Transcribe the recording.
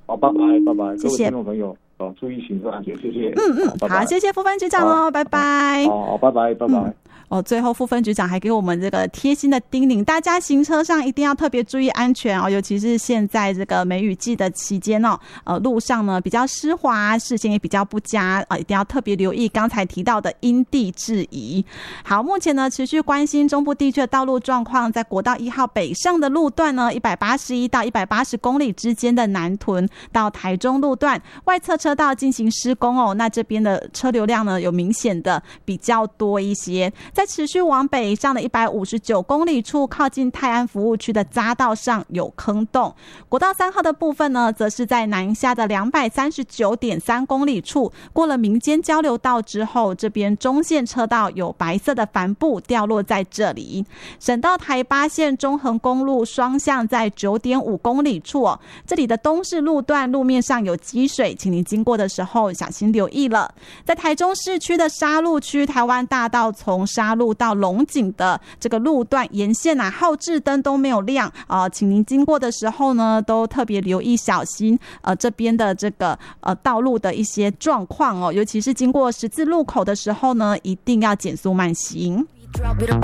好，拜拜，拜拜， 谢谢各位听众朋友，注意行车安全，谢谢。 好，谢谢副分局长哦，拜拜。 好，拜拜，拜拜。 最后副分局长还给我们这个贴心的叮咛，大家行车上一定要特别注意安全哦，尤其是现在这个梅雨季的期间哦，路上呢比较湿滑，视线也比较不佳一定要特别留意刚才提到的因地制宜。好，目前呢持续关心中部地区的道路状况，在国道1号北上的路段呢，181到180公里之间的南屯到台中路段外侧车道进行施工哦，那这边的车流量呢有明显的比较多一些。在持续往北上的159公里处，靠近泰安服务区的匝道上有坑洞。国道3号的部分呢，则是在南下的239.3公里处，过了民间交流道之后，这边中线车道有白色的帆布掉落在这里。省道台8线中横公路双向在9.5公里处哦，这里的东势路段路面上有积水，请您经过的时候小心留意了。在台中市区的沙鹿区，台湾大道从沙鹿到龙井的这个路段沿线后置灯都没有亮请您经过的时候呢，都特别留意小心这边的这个道路的一些状况尤其是经过十字路口的时候呢，一定要减速慢行。